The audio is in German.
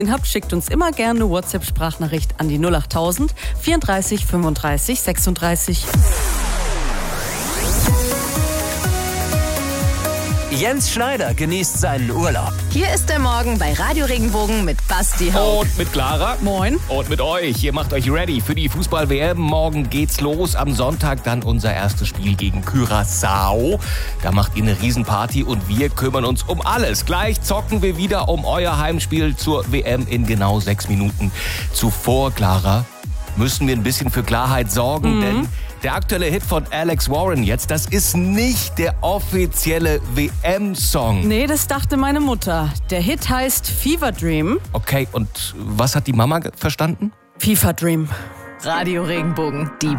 habt, schickt uns immer gerne eine WhatsApp-Sprachnachricht an die 08000 34 35 36. Jens Schneider genießt seinen Urlaub. Hier ist der Morgen bei Radio Regenbogen mit Basti Haug. Und mit Clara. Moin. Und mit euch. Ihr macht euch ready für die Fußball-WM. Morgen geht's los. Am Sonntag dann unser erstes Spiel gegen Curaçao. Da macht ihr eine Riesenparty und wir kümmern uns um alles. Gleich zocken wir wieder um euer Heimspiel zur WM in genau 6 Minuten. Zuvor, Clara, müssen wir ein bisschen für Klarheit sorgen, denn der aktuelle Hit von Alex Warren jetzt, das ist nicht der offizielle WM-Song. Nee, das dachte meine Mutter. Der Hit heißt Fever Dream. Okay, und was hat die Mama verstanden? FIFA Dream. Radio Regenbogen, die